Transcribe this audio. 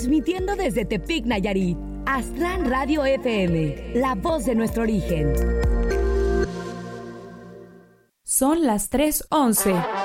transmitiendo desde Tepic, Nayarit. Aztlán Radio FM, la voz de nuestro origen. Son las 3:11.